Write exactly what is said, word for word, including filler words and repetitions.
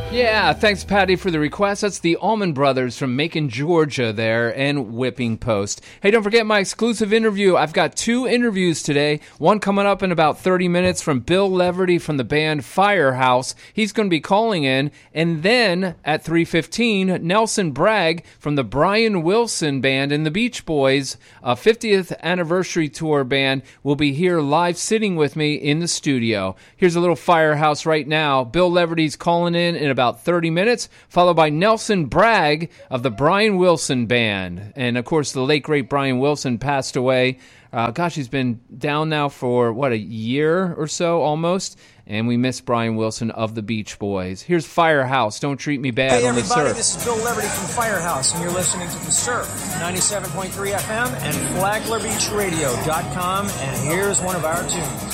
Yeah, thanks, Patty, for the request. That's the Allman Brothers from Macon, Georgia there, and Whipping Post. Hey, don't forget my exclusive interview. I've got two interviews today. One coming up in about thirty minutes from Bill Leverty from the band Firehouse. He's going to be calling in. And then at three fifteen, Nelson Bragg from the Brian Wilson Band and the Beach Boys, a fiftieth anniversary tour band, will be here live sitting with me in the studio. Here's a little Firehouse right now. Bill Leverty's calling in in about about thirty minutes, followed by Nelson Bragg of the Brian Wilson Band. And, of course, the late, great Brian Wilson passed away. Uh, gosh, he's been down now for, what, a year or so almost? And we miss Brian Wilson of the Beach Boys. Here's Firehouse, Don't Treat Me Bad hey, on the Surf. Hey, everybody, this is Bill Leverty from Firehouse, and you're listening to The Surf, ninety-seven point three F M and Flagler Beach Radio dot com, and here's one of our tunes.